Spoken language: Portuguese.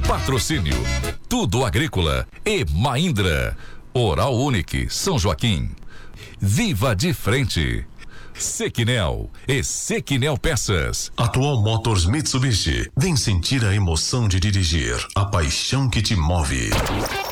Patrocínio Tudo Agrícola e Mahindra. Oral Unique São Joaquim. Viva de Frente. Sequinel e Sequinel Peças. Atual Motors Mitsubishi. Vem sentir a emoção de dirigir, a paixão que te move.